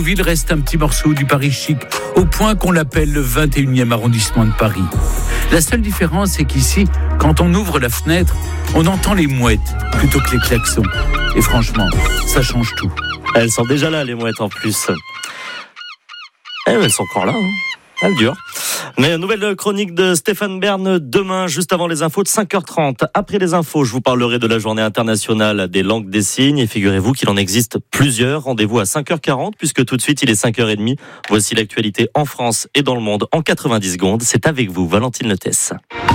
Ville reste un petit morceau du Paris chic, au point qu'on l'appelle le 21e arrondissement de Paris. La seule différence, c'est qu'ici, quand on ouvre la fenêtre, on entend les mouettes plutôt que les klaxons. Et franchement, ça change tout. Elles sont déjà là, les mouettes en plus. Elles sont encore là, hein. Elles durent. Mais nouvelle chronique de Stéphane Bern demain, juste avant les infos de 5h30. Après les infos, je vous parlerai de la journée internationale des langues des signes. Et figurez-vous qu'il en existe plusieurs. Rendez-vous à 5h40, puisque tout de suite, il est 5h30. Voici l'actualité en France et dans le monde en 90 secondes. C'est avec vous, Valentine Letesse.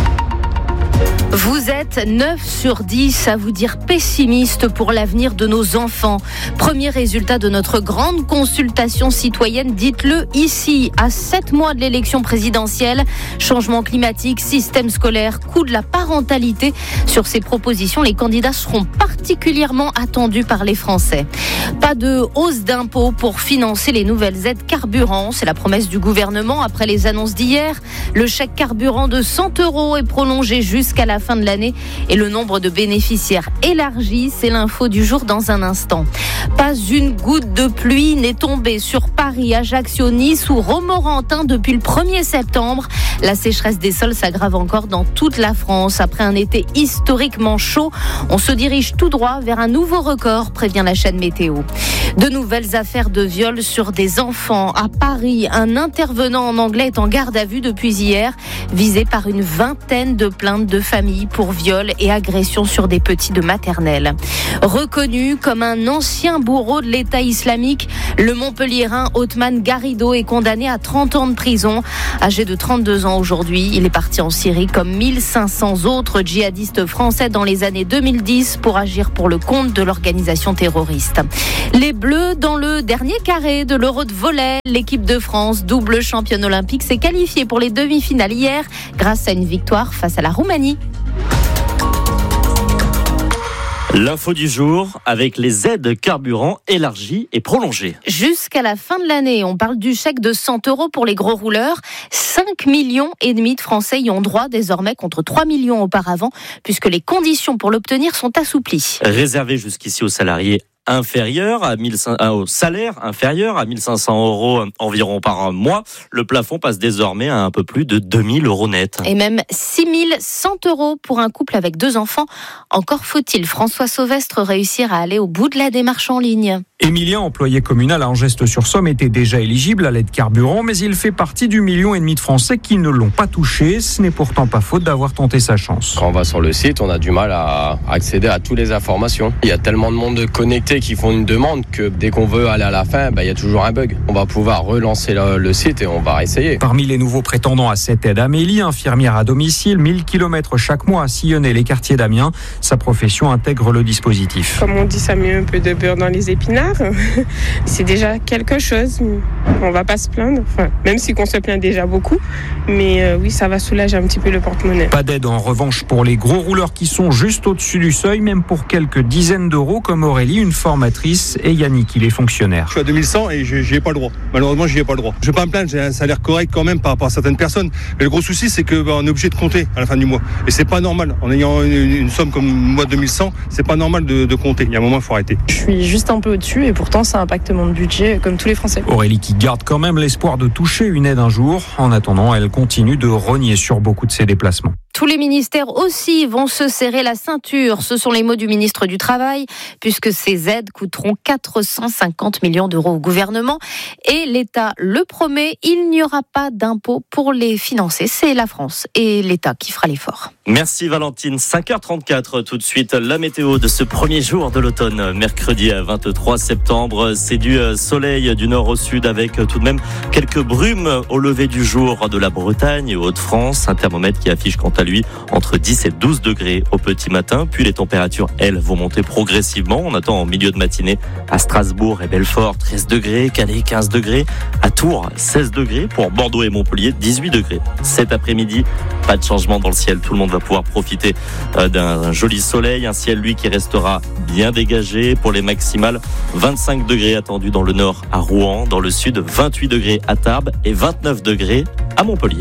Vous êtes 9 sur 10 à vous dire pessimiste pour l'avenir de nos enfants. Premier résultat de notre grande consultation citoyenne, dites-le ici, à 7 mois de l'élection présidentielle. Changement climatique, système scolaire, coût de la parentalité. Sur ces propositions, les candidats seront particulièrement attendus par les Français. Pas de hausse d'impôts pour financer les nouvelles aides carburant. C'est la promesse du gouvernement après les annonces d'hier. Le chèque carburant de 100 € est prolongé jusqu'à la fin de l'année et le nombre de bénéficiaires élargi. C'est l'info du jour dans un instant. Pas une goutte de pluie n'est tombée sur Paris, Ajaccio, Nice ou Romorantin depuis le 1er septembre. La sécheresse des sols s'aggrave encore dans toute la France. Après un été historiquement chaud, on se dirige tout droit vers un nouveau record, prévient la chaîne météo. De nouvelles affaires de viol sur des enfants. À Paris, un intervenant en anglais est en garde à vue depuis hier, visé par une vingtaine de plaintes de familles pour viol et agression sur des petits de maternelle. Reconnu comme un ancien bourreau de l'État islamique, le Montpelliérain Othman Garrido est condamné à 30 ans de prison. Âgé de 32 ans aujourd'hui, il est parti en Syrie comme 1500 autres djihadistes français dans les années 2010 pour agir pour le compte de l'organisation terroriste. Les Bleus dans le dernier carré de l'Euro de volley. L'équipe de France, double championne olympique, s'est qualifiée pour les demi-finales hier grâce à une victoire face à la Roumanie. L'info du jour avec les aides carburant élargies et prolongées. Jusqu'à la fin de l'année, on parle du chèque de 100 € pour les gros rouleurs. 5,5 millions de Français y ont droit désormais contre 3 millions auparavant, puisque les conditions pour l'obtenir sont assouplies. Réservé jusqu'ici aux salariés au salaire inférieur à 1500 € environ par mois, le plafond passe désormais à un peu plus de 2000 € net. Et même 6100 € pour un couple avec 2 enfants. Encore faut-il, François Sauvestre, réussir à aller au bout de la démarche en ligne. Emilien, employé communal à Angeste-sur-Somme, était déjà éligible à l'aide carburant, mais il fait partie du 1,5 million de Français qui ne l'ont pas touché. Ce n'est pourtant pas faute d'avoir tenté sa chance. Quand on va sur le site, on a du mal à accéder à toutes les informations. Il y a tellement de monde connecté qui font une demande que dès qu'on veut aller à la fin, il y a toujours un bug. On va pouvoir relancer le site et on va essayer. Parmi les nouveaux prétendants à cette aide, Amélie, infirmière à domicile, 1000 km chaque mois à sillonner les quartiers d'Amiens. Sa profession intègre le dispositif. Comme on dit, ça met un peu de beurre dans les épinards. C'est déjà quelque chose. On va pas se plaindre, même si on se plaint déjà beaucoup. Mais oui, ça va soulager un petit peu le porte-monnaie. Pas d'aide en revanche pour les gros rouleurs qui sont juste au-dessus du seuil, même pour quelques dizaines d'euros, comme Aurélie, une formatrice, et Yannick, il est fonctionnaire. Je suis à 2100 et j'y ai pas le droit. Malheureusement, j'y ai pas le droit. Je vais pas me plaindre, j'ai un salaire correct quand même par rapport à certaines personnes. Mais le gros souci, c'est qu'on est obligé de compter à la fin du mois. Et c'est pas normal. En ayant une somme comme moi 2100, c'est pas normal de compter. Il y a un moment, il faut arrêter. Je suis juste un peu au-dessus et pourtant ça impacte mon budget comme tous les Français. Aurélie qui garde quand même l'espoir de toucher une aide un jour. En attendant, elle continue de rogner sur beaucoup de ses déplacements. Tous les ministères aussi vont se serrer la ceinture. Ce sont les mots du ministre du Travail, puisque ces aides coûteront 450 millions d'euros au gouvernement. Et l'État le promet, il n'y aura pas d'impôt pour les financer. C'est la France et l'État qui fera l'effort. Merci Valentine. 5h34 tout de suite. La météo de ce premier jour de l'automne, mercredi 23 septembre. C'est du soleil du nord au sud avec tout de même quelques brumes au lever du jour de la Bretagne et Hauts-de-France. Un thermomètre qui affiche quant à lui entre 10 et 12 degrés au petit matin. Puis les températures, elles, vont monter progressivement. On attend en milieu de matinée à Strasbourg et Belfort 13 degrés, Calais 15 degrés, à Tours 16 degrés, pour Bordeaux et Montpellier 18 degrés. Cet après-midi, pas de changement dans le ciel. Tout le monde va pouvoir profiter d'un joli soleil. Un ciel, lui, qui restera bien dégagé. Pour les maximales, 25 degrés attendus dans le nord à Rouen, dans le sud 28 degrés à Tarbes et 29 degrés à Montpellier.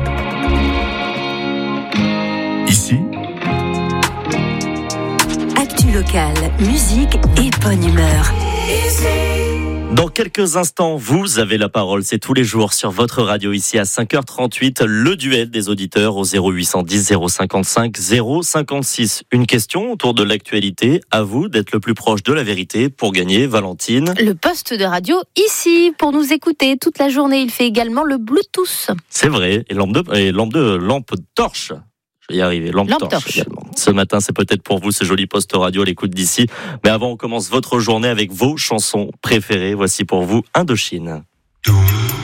Ici, actu locale, musique et bonne humeur. Dans quelques instants, vous avez la parole. C'est tous les jours sur votre radio ici à 5h38. Le duel des auditeurs au 0810 055 056. Une question autour de l'actualité. À vous d'être le plus proche de la vérité pour gagner, Valentine. Le poste de radio ici pour nous écouter toute la journée. Il fait également le Bluetooth. C'est vrai. Et lampe torche. Je vais y arriver. Lampe torche également. Ce matin, c'est peut-être pour vous ce joli poste radio à l'écoute d'ici. Mais avant, on commence votre journée avec vos chansons préférées. Voici pour vous Indochine.